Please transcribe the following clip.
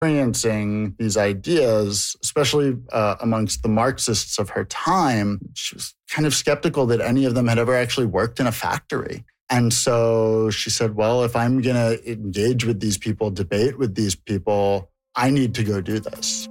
experiencing these ideas, especially amongst the Marxists of her time, she was kind of skeptical that any of them had ever actually worked in a factory. And so she said, well, if I'm going to engage with these people, debate with these people, I need to go do this.